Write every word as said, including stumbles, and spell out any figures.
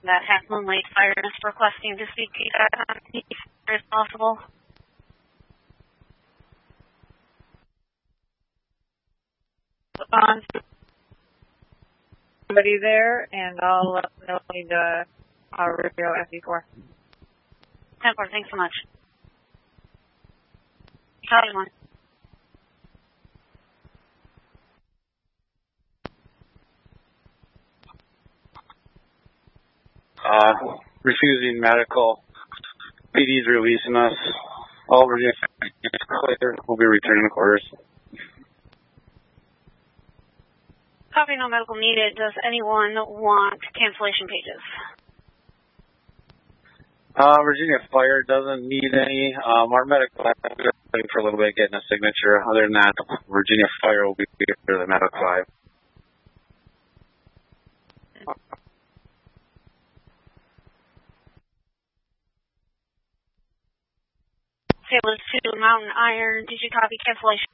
that Half Moon Lake Fire is requesting to speak to you guys on if possible. On somebody there, and I'll let them know we need to uh, radio F E four. ten four, thanks so much. Copy one. Uh, refusing medical. P D's releasing us. All Virginia clear. We'll be returning to quarters. Copy, no medical needed. Does anyone want cancellation pages? Uh, Virginia Fire doesn't need any. Um, our medical, I'm waiting for a little bit getting a signature. Other than that, Virginia Fire will be for the medical five. Sailors two, Mountain Iron. Did you copy cancellation?